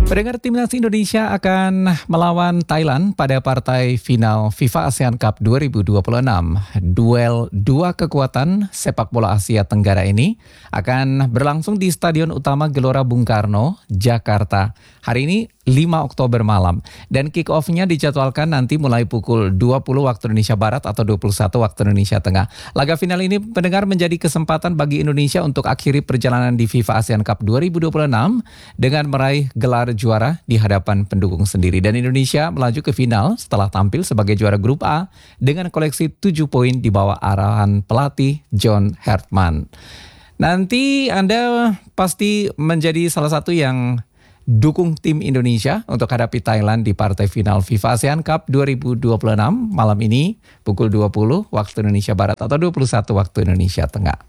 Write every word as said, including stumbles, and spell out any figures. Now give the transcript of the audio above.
Pendengar, timnas Indonesia akan melawan Thailand pada partai final FIFA ASEAN Cup dua ribu dua puluh enam. Duel dua kekuatan sepak bola Asia Tenggara ini akan berlangsung di Stadion Utama Gelora Bung Karno, Jakarta. Hari ini lima Oktober malam. Dan kick-off-nya dijadwalkan nanti mulai pukul dua puluh waktu Indonesia Barat atau dua puluh satu waktu Indonesia Tengah. Laga final ini, pendengar, menjadi kesempatan bagi Indonesia untuk akhiri perjalanan di FIFA ASEAN Cup dua ribu dua puluh enam dengan meraih gelar juara di hadapan pendukung sendiri. Dan Indonesia melaju ke final setelah tampil sebagai juara grup A dengan koleksi tujuh poin di bawah arahan pelatih John Hartman. Nanti Anda pasti menjadi salah satu yang dukung tim Indonesia untuk hadapi Thailand di partai final FIFA ASEAN Cup dua ribu dua puluh enam malam ini pukul dua puluh waktu Indonesia Barat atau dua puluh satu waktu Indonesia Tengah.